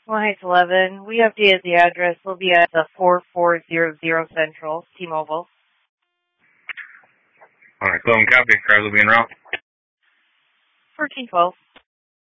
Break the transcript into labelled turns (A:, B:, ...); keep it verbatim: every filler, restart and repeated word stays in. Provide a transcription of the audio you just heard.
A: Well, Heights eleven. We updated the address. We'll be at the four four zero zero Central, T-Mobile.
B: All right, Cloven copy. Cars will be en route.
A: fourteen twelve.